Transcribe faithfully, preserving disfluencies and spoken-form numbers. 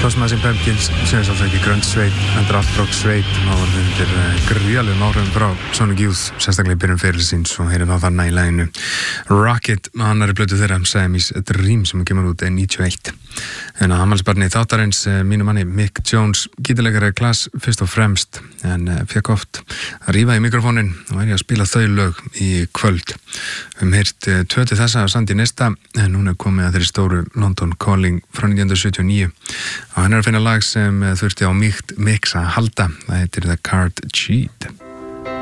Smashing Pumpkins sem er svolítið ekki grönt sveit, endur allt sveit og þetta er gríðalegum áhrifum frá Sonic Youth, sérstaklega í byrjun ferilsins og heyrum þá þarna í laginu Rocket, annarri plötu þeirra Siamese Dream sem kemur út níutíu og eitt. En að afmælisbarni þáttarins mínu manni Mick Jones, gítarleikari Class fyrst og fremst, en fekk oft að rífa í mikrofónin og er ég að spila þau lög í kvöld. Við höfum heyrt tvö til þessa Sandi Nesta, en hún er komið að þeirri stóru London Calling frá nítján hundruð sjötíu og níu. Og hann er að finna lag sem þurfti á mýkt mix að halda. Það heitir The Card Cheat.